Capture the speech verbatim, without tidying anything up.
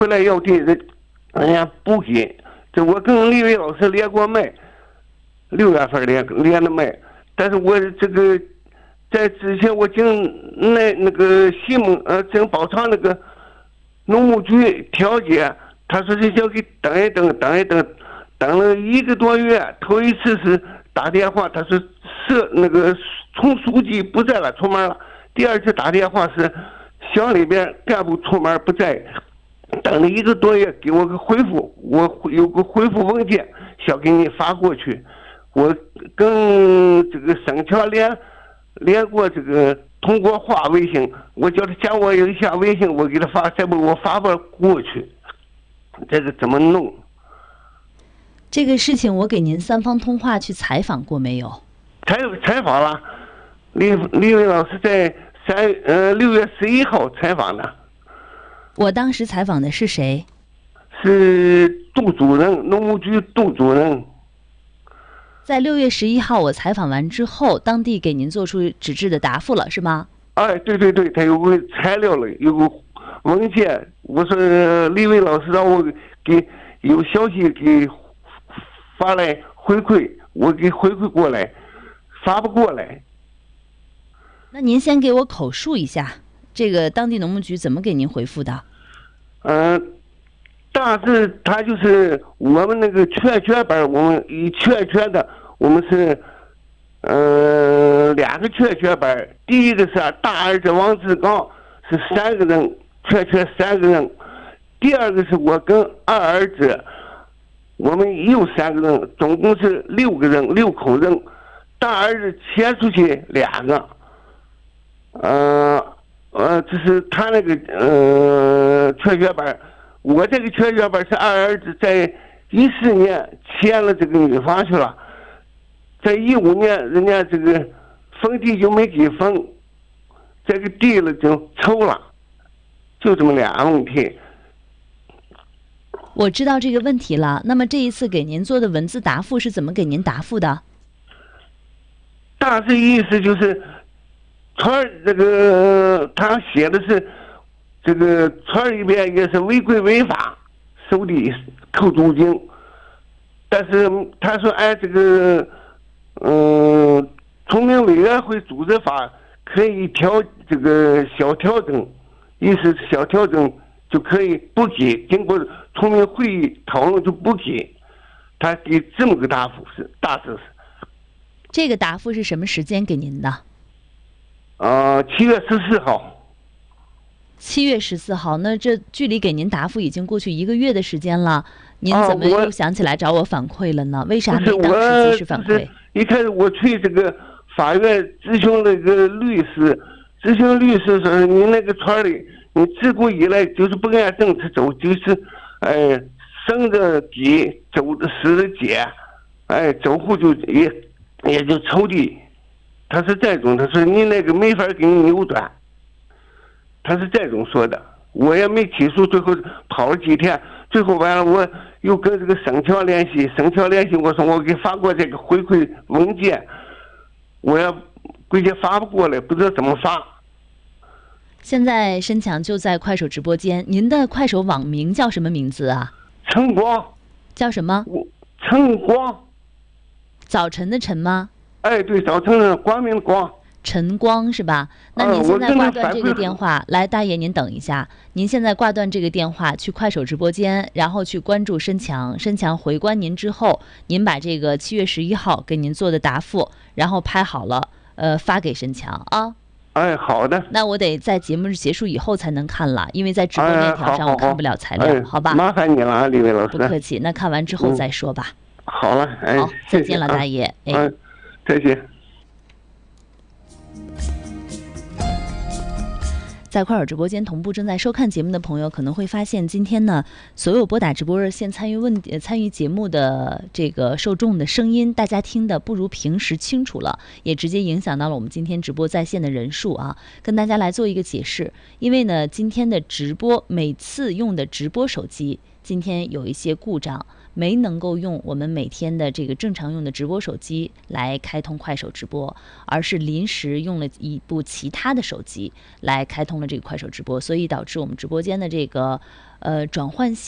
回来要给人，人家不给。这我跟李伟老师连过麦，六月份连连的麦，但是我这个在之前我经那那个西蒙呃经宝昌那个农牧局调解，他说是叫给等一等等一等，等了一个多月，头一次是打电话，他说是那个从书记不在了出门了，第二次打电话是乡里边干部出门不在。等了一个多月，给我个回复，我有个回复文件，想给你发过去。我跟这个省侨连连过这个通过话微信，我叫他加我一下微信，我给他发，再不我发不过去，这个怎么弄？ 这个事情我给您三方通话去采访过没有？ 采采访了，李李伟老师在三呃六月十一号采访的。 我当时采访的是谁？ 是杜主任，农牧局杜主任。 在六月十一号我采访完之后，当地给您做出纸质的答复了，是吗？ 哎，对对对，他有个材料了，有个文件。我说李伟老师让我给有消息给发来回馈，我给回馈过来，发不过来。 那您先给我口述一下，这个当地农牧局怎么给您回复的？ 嗯、呃，大致他就是我们那个确确本，我们以确确的，我们是呃两个确确本，第一个是大儿子王志刚是三个人，确确三个人，第二个是我跟二儿子，我们又三个人，总共是六个人，六口人，大儿子切出去两个，呃。呃，这是他那个呃确确本，我这个确确本是二儿子在一四年签了这个女方去了，在一五年人家这个封地就没给封，这个地了就抽了，就这么俩问题。 我知道这个问题了，那么这一次给您做的文字答复是怎么给您答复的？ 大致意思就是。村这个他写的是，这个村里边也是违规违法收地扣租金，但是他说按这个嗯村民委员会组织法可以调这个小调整，意思小调整就可以不给，经过村民会议讨论就不给，他给这么个答复是大致是。 这个答复是什么时间给您的？ 呃，七月十四号。 七月十四号，那这距离给您答复已经过去一个月的时间了，您怎么又想起来找我反馈了呢？为啥没当时及时反馈？ 一开始我去这个法院咨询那个律师，咨询律师说你那个村里，你自古以来就是不按政策走，就是，哎，生着给，走着死着解，哎，走户就也也就抽地。他是这种，他说你那个没法给你扭转，他是这种说的。我也没起诉，最后跑了几天，最后完了我又跟这个省侨联系，省侨联系我说我给发过这个回馈文件，我要估计发不过来，不知道怎么发。 现在申强就在快手直播间，您的快手网名叫什么名字啊？ 晨光。 叫什么？ 晨光。 早晨的晨吗？ 哎，对，早晨的光明的光。 晨光是吧？那您现在挂断这个电话，呃、来，大爷您等一下，您现在挂断这个电话，去快手直播间，然后去关注申强，申强回关您之后，您把这个七月十一号给您做的答复，然后拍好了，呃，发给申强啊。 哎，好的。 那我得在节目结束以后才能看了，因为在直播链条上我看不了材料， 哎、好, 好, 好, 好吧？ 麻烦你了啊，李伟老师。 不客气，那看完之后再说吧。 嗯、好了，哎， 好，再见了，大爷。 哎，嗯、再见。 在快手直播间同步正在收看节目的朋友可能会发现，今天呢，所有拨打直播热线参与问参与节目的这个受众的声音，大家听的不如平时清楚了，也直接影响到了我们今天直播在线的人数啊。跟大家来做一个解释，因为呢，今天的直播每次用的直播手机今天有一些故障， 没能够用我们每天的这个正常用的直播手机来开通快手直播，而是临时用了一部其他的手机来开通了这个快手直播，所以导致我们直播间的这个呃转换线